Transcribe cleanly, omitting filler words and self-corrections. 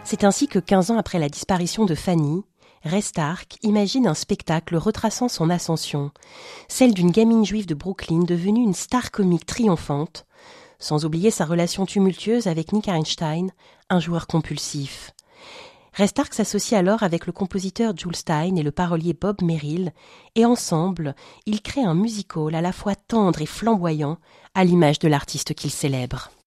C'est ainsi que 15 ans après la disparition de Fanny, Ray Stark imagine un spectacle retraçant son ascension, celle d'une gamine juive de Brooklyn devenue une star comique triomphante, sans oublier sa relation tumultueuse avec Nick Einstein, un joueur compulsif. Ray Stark s'associe alors avec le compositeur Jules Styne et le parolier Bob Merrill, et ensemble, ils créent un musical à la fois tendre et flamboyant, à l'image de l'artiste qu'ils célèbrent.